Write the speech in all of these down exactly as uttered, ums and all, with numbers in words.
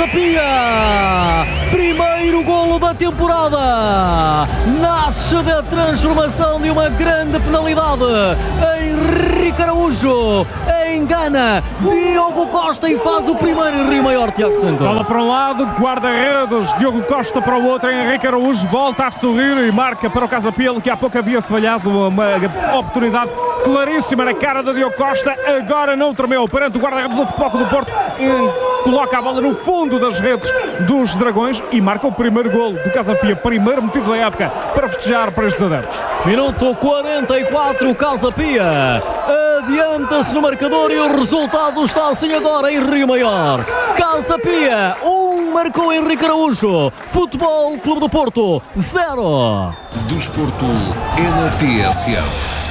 Casa Pia. Primeiro golo da temporada. Nasce da transformação de uma grande penalidade. Henrique Araújo engana Diogo Costa e faz o primeiro em Rio Maior. Tiago Santos. Bola para um lado, guarda-redes, Diogo Costa para o outro, Henrique Araújo volta a sorrir e marca para o Casa Pia, que há pouco havia falhado uma oportunidade claríssima na cara do Diogo Costa, agora não tremeu perante o guarda-redes do Futebol Clube do Porto, e coloca a bola no fundo das redes dos Dragões e marca o primeiro golo do Casa Pia, primeiro motivo da época para festejar para estes adeptos. Minuto quarenta e quatro, Casa Pia adianta-se no marcador e o resultado está assim agora em Rio Maior. Casa Pia, um, marcou Henrique Araújo. Futebol Clube do Porto, zero. Desporto é na T S F.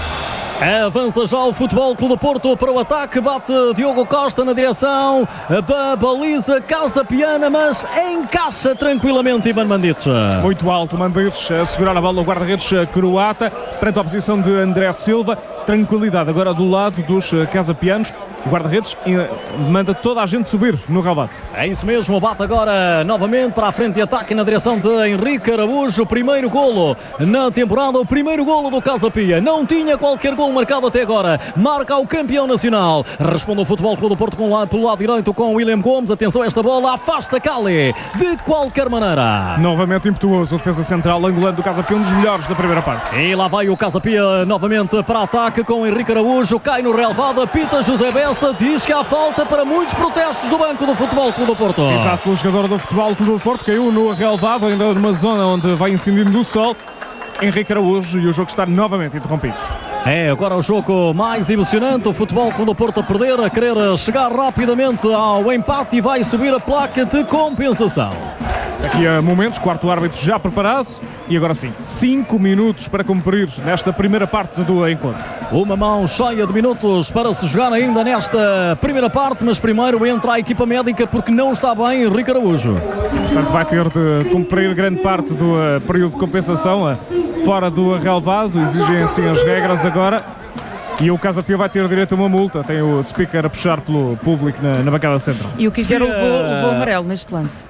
Avança já o Futebol Clube do Porto para o ataque, bate Diogo Costa na direção da baliza Casa Piana, mas encaixa tranquilamente Ivan Mandic. Muito alto Mandic a segurar a bola, o guarda-redes croata, perante a oposição de André Silva. Tranquilidade agora do lado dos casapianos. O guarda-redes manda toda a gente subir no relvado. É isso mesmo, bate agora novamente para a frente de ataque na direção de Henrique Araújo. Primeiro golo na temporada, o primeiro golo do Casa Pia. Não tinha qualquer golo marcado até agora. Marca o campeão nacional. Responde o Futebol Clube do Porto com lado, pelo lado direito com o William Gomes. Atenção a esta bola, afasta Cali de qualquer maneira. Novamente impetuoso, o defesa central angolano do Casa Pia, um dos melhores da primeira parte. E lá vai o Casa Pia novamente para ataque com Henrique Araújo. Cai no relvado, apita José Bessa, diz que há falta para muitos protestos do banco do Futebol Clube do Porto. Exato, o jogador do Futebol Clube do Porto caiu no relvado, ainda numa zona onde vai incidindo o sol. Henrique Araújo, e o jogo está novamente interrompido. É agora o jogo mais emocionante, o Futebol Clube do Porto a perder, a querer chegar rapidamente ao empate e vai subir a placa de compensação. Aqui a momentos, quarto árbitro já preparado e agora sim, cinco minutos para cumprir nesta primeira parte do encontro. Uma mão cheia de minutos para se jogar ainda nesta primeira parte, mas primeiro entra a equipa médica porque não está bem Henrique Araújo. Portanto vai ter de cumprir grande parte do uh, período de compensação uh, fora do relvado, exigem assim as regras agora. E o Casa Pia vai ter direito a uma multa. Tem o speaker a puxar pelo público na, na bancada central. E o Kivier levou, levou amarelo neste lance.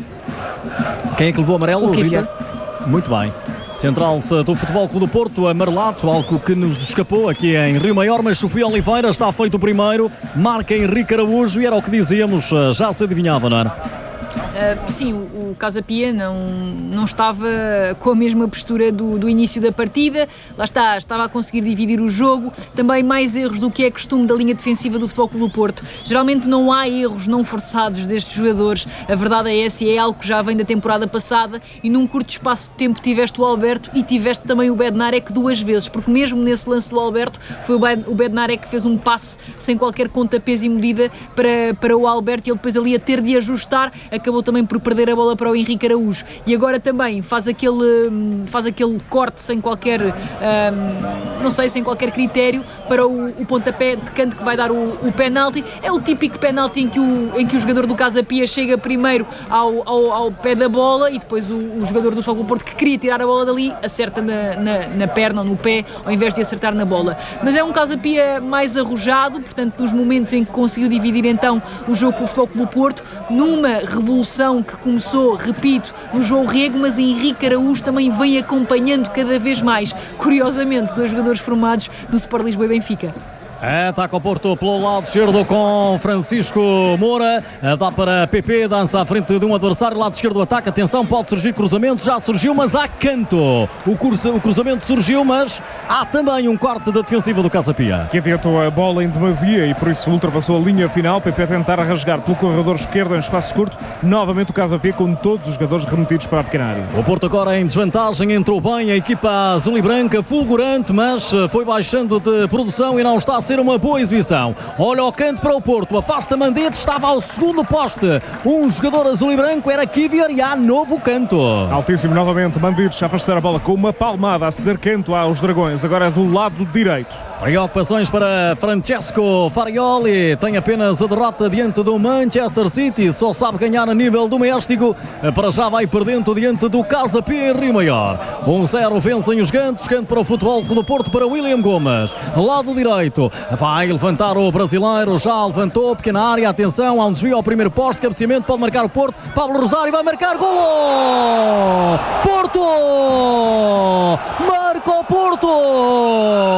Quem é que levou amarelo? O Kivier. Muito bem. Central do Futebol Clube do Porto, amarelado, algo que nos escapou aqui em Rio Maior, mas Sofia Oliveira está feito o primeiro, marca Henrique Araújo e era o que dizíamos, já se adivinhava, não era? Uh, sim, o, o Casa Pia não, não estava com a mesma postura do, do início da partida, lá está, estava a conseguir dividir o jogo, também mais erros do que é costume da linha defensiva do Futebol Clube do Porto. Geralmente não há erros não forçados destes jogadores, a verdade é essa, e é algo que já vem da temporada passada, e num curto espaço de tempo tiveste o Alberto e tiveste também o Bednarek duas vezes, porque mesmo nesse lance do Alberto foi o Bednarek que fez um passe sem qualquer contrapeso e medida para, para o Alberto, e ele depois ali a ter de ajustar, acabou também por perder a bola para o Henrique Araújo, e agora também faz aquele, faz aquele corte sem qualquer, um, não sei, sem qualquer critério para o, o pontapé de canto que vai dar o, o penalti. É o típico penalti em que o, em que o jogador do Casa Pia chega primeiro ao, ao, ao pé da bola e depois o, o jogador do Futebol Clube do Porto, que queria tirar a bola dali, acerta na, na, na perna ou no pé ao invés de acertar na bola. Mas é um Casa Pia mais arrojado, portanto nos momentos em que conseguiu dividir então o jogo com o Futebol Clube do Porto, numa revolução que começou, repito, no João Rego, mas Henrique Araújo também vem acompanhando cada vez mais, curiosamente, dois jogadores formados no Sport Lisboa e Benfica. Ataca o Porto pelo lado esquerdo com Francisco Moura, dá para P P, dança à frente de um adversário, lado esquerdo do ataque, atenção, pode surgir cruzamento, já surgiu, mas há canto. O, cruza, o cruzamento surgiu, mas há também um corte da defensiva do Casa Pia. Que adiantou a bola em demasia e por isso ultrapassou a linha final. P P a tentar rasgar pelo corredor esquerdo em espaço curto, novamente o Casa Pia com todos os jogadores remetidos para a pequena área. O Porto agora em desvantagem, entrou bem a equipa azul e branca, fulgurante, mas foi baixando de produção e não está a ser uma boa exibição. Olha o canto para o Porto, afasta Mandete, estava ao segundo poste. Um jogador azul e branco era Kivier e há novo canto. Altíssimo novamente, Mandete a afastar a bola com uma palmada, a ceder canto aos Dragões, agora é do lado direito. Preocupações para Francesco Farioli, tem apenas a derrota diante do Manchester City, só sabe ganhar a nível doméstico, para já vai perdendo diante do Casa Pia em Rio Maior. um zero vencem os Gantos, canto para o Futebol Clube do Porto para William Gomes, lado direito, vai levantar o brasileiro, já levantou, pequena área, atenção, há um desvio ao primeiro poste, cabeceamento, pode marcar o Porto, Pablo Rosário vai marcar, golo! Porto! Marca o Porto!